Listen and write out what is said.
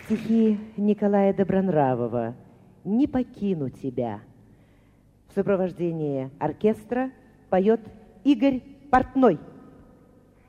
Стихи Николая Добронравова «Не покину тебя». В сопровождении оркестра поет Игорь Портной.